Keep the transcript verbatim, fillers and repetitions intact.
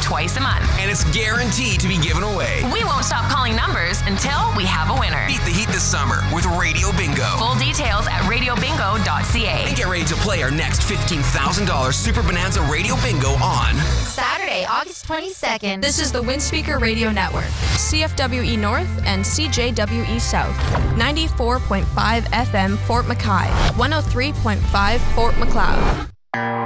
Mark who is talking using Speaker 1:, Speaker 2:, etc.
Speaker 1: twice a month.
Speaker 2: And it's guaranteed to be given away.
Speaker 1: We won't stop calling numbers until we have a winner.
Speaker 2: Beat the heat this summer with Radio Bingo.
Speaker 1: Full details at radio bingo dot c a.
Speaker 2: And get ready to play our next fifteen thousand dollars Super Bonanza Radio Bingo on
Speaker 3: Saturday, August twenty-second.
Speaker 4: This is the Windspeaker Radio Network, C F W E North and C J W E South, ninety-four point five F M Fort McKay, one oh three point five Fort McLeod.